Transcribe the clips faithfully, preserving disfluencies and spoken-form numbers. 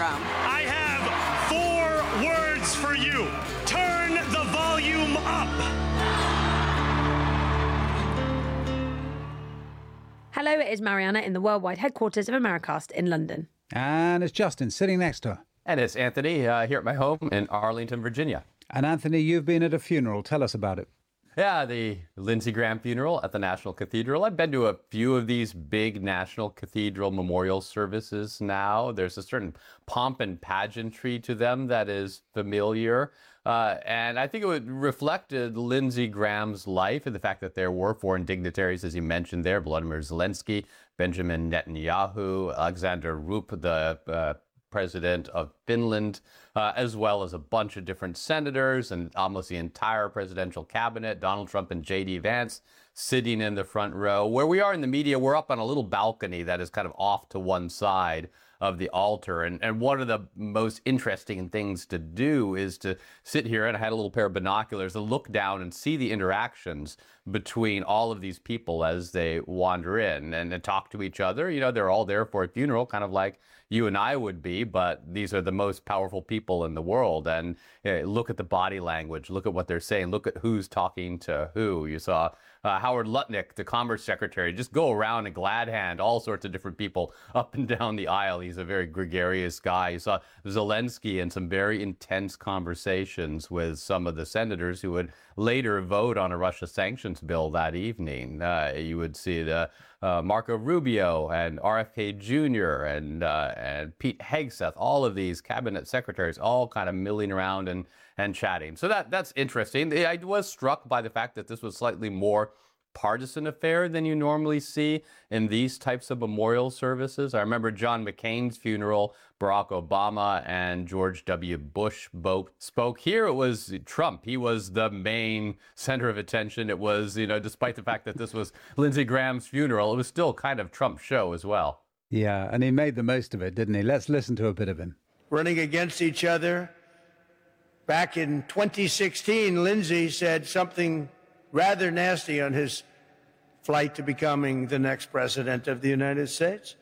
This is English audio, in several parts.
Graham. I have four words for you. Turn the volume up. Hello, it is Mariana in the worldwide headquarters of Americast in London. And it's Justin sitting next to her. And it's Anthony uh, here at my home in Arlington, Virginia. And Anthony, you've been at a funeral. Tell us about it. Yeah, the Lindsey Graham funeral at the National Cathedral. I've been to a few of these big National Cathedral memorial services now. There's a certain pomp and pageantry to them that is familiar. Uh, and I think it would reflected Lindsey Graham's life and the fact that there were foreign dignitaries, as you mentioned there, Volodymyr Zelensky, Benjamin Netanyahu, Alexander Rupp, the uh, president of Finland, uh, as well as a bunch of different senators and almost the entire presidential cabinet, Donald Trump and J D Vance sitting in the front row. Where we are in the media, we're up on a little balcony that is kind of off to one side of the altar. And, and one of the most interesting things to do is to sit here, and I had a little pair of binoculars to look down and see the interactions between all of these people as they wander in and, and talk to each other. You know, they're all there for a funeral, kind of like you and I would be, but these are the most powerful people in the world. And you know, look at the body language, look at what they're saying, look at who's talking to who. You saw uh, Howard Lutnick, the Commerce Secretary, just go around and glad hand all sorts of different people up and down the aisle. He's a very gregarious guy. You saw Zelensky in some very intense conversations with some of the senators who would later vote on a Russia sanctions bill that evening. Uh, you would see the uh, Marco Rubio and R F K Junior and uh, and Pete Hegseth, all of these cabinet secretaries, all kind of milling around and and chatting. So that that's interesting. I was struck by the fact that this was slightly more partisan affair than you normally see in these types of memorial services. I remember John McCain's funeral, Barack Obama and George W. Bush both spoke. Here it was Trump. He was the main center of attention. It was, you know, despite the fact that this was Lindsey Graham's funeral, it was still kind of Trump's show as well. Yeah, and he made the most of it, didn't he? Let's listen to a bit of him. Running against each other. Back in twenty sixteen, Lindsey said something rather nasty on his flight to becoming the next president of the United States.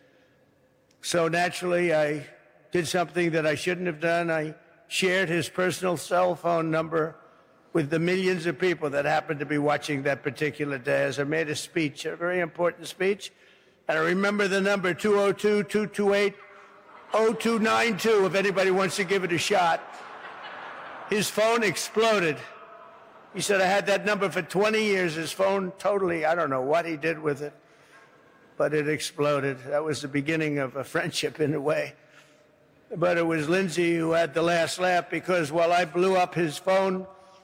So naturally, I did something that I shouldn't have done. I shared his personal cell phone number with the millions of people that happened to be watching that particular day as I made a speech, a very important speech. And I remember the number two oh two, two two eight, oh two nine two if anybody wants to give it a shot. His phone exploded. He said, I had that number for twenty years. His phone totally, I don't know what he did with it, but it exploded. That was the beginning of a friendship in a way. But it was Lindsey who had the last laugh, because while I blew up his phone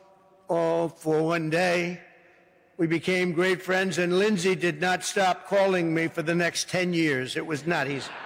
all for one day, we became great friends, and Lindsey did not stop calling me for the next ten years. It was not easy.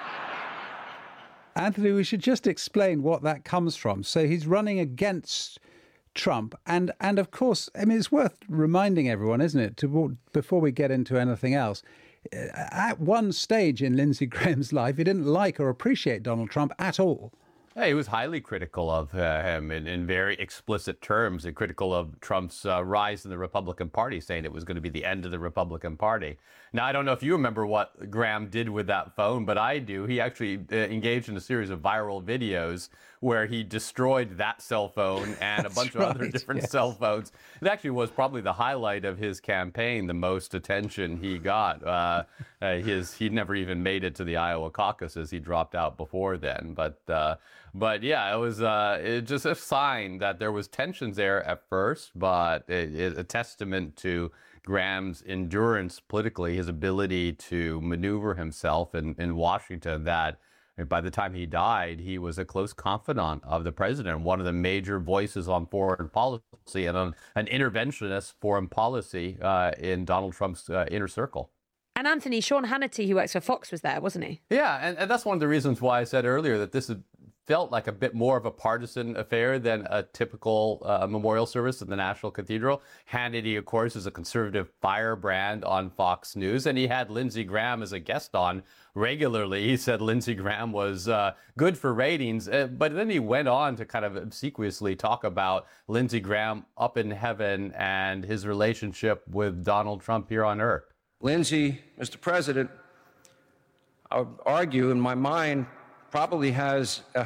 Anthony, we should just explain what that comes from. So he's running against Trump. And, and of course, I mean, it's worth reminding everyone, isn't it, to, before we get into anything else, at one stage in Lindsey Graham's life, he didn't like or appreciate Donald Trump at all. Yeah, he was highly critical of uh, him in, in very explicit terms, and critical of Trump's uh, rise in the Republican Party, saying it was going to be the end of the Republican Party. Now, I don't know if you remember what Graham did with that phone, but I do. He actually uh, engaged in a series of viral videos where he destroyed that cell phone and a bunch right, of other different yes. cell phones. It actually was probably the highlight of his campaign, the most attention he got. Uh, uh, his he never even made it to the Iowa caucuses. He dropped out before then. But uh, but yeah, it was uh, it just a sign that there was tensions there at first, but it, it, a testament to Graham's endurance politically, his ability to maneuver himself in, in Washington, that by the time he died, he was a close confidant of the president, one of the major voices on foreign policy and an, an interventionist foreign policy uh, in Donald Trump's uh, inner circle. And Anthony, Sean Hannity, who works for Fox, was there, wasn't he? Yeah, and, and that's one of the reasons why I said earlier that this is, felt like a bit more of a partisan affair than a typical uh, memorial service in the National Cathedral. Hannity, of course, is a conservative firebrand on Fox News, and he had Lindsey Graham as a guest on regularly. He said Lindsey Graham was uh, good for ratings, uh, but then he went on to kind of obsequiously talk about Lindsey Graham up in heaven and his relationship with Donald Trump here on earth. Lindsey, Mister President, I would argue in my mind, probably has a